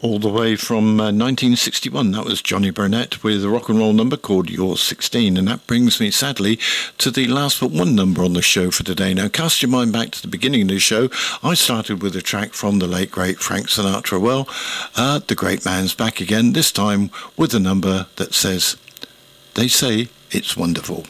All the way from 1961, that was Johnny Burnett with a rock and roll number called You're 16. And that brings me, sadly, to the last but one number on the show for today. Now, cast your mind back to the beginning of the show. I started with a track from the late, great Frank Sinatra. Well, the great man's back again, this time with a number that says, They Say It's Wonderful.